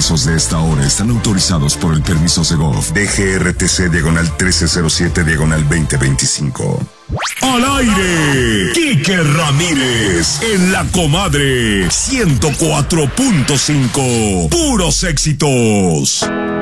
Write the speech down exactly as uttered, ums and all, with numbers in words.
recursos de esta hora están autorizados por el permiso Segov D G R T C diagonal trece cero siete diagonal veinte veinticinco. Al aire, Quique Ramírez en La Comadre ciento cuatro punto cinco. Puros éxitos.